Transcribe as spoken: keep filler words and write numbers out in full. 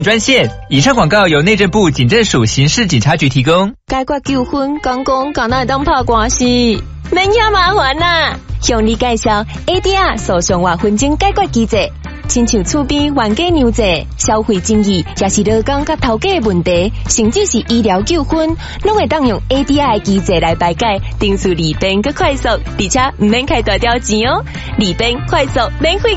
专线。以上广告由内政部警政署刑事警察局提供。 解决纠纷，讲讲敢若会当拍官司，免遐麻烦啦。向你介绍 A D R 诉讼或纷争解决机制，亲像厝边冤家娘债、消费争议，也是劳工甲头家的问题，甚至是医疗纠纷，拢会当用 A D R 的机制来排解，定数利便佮快速，而且唔免开大条钱哦，利便快速免费。